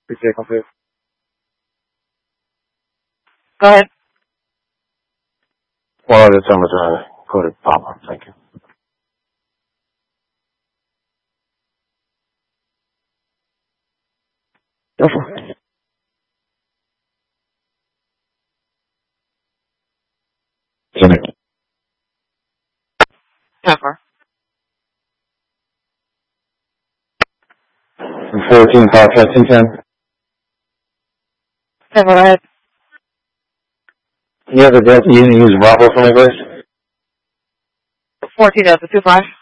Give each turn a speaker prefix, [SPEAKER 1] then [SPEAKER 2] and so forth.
[SPEAKER 1] Vehicle, please.
[SPEAKER 2] Go ahead.
[SPEAKER 1] Well, the numbers are coded Papa. Thank you. Go for it. Jimmy.
[SPEAKER 2] 10-4.
[SPEAKER 1] 14, Pop, testing 10.
[SPEAKER 2] 10, go ahead.
[SPEAKER 1] You have the you use Bravo for me, please?
[SPEAKER 2] 14 Delta 25.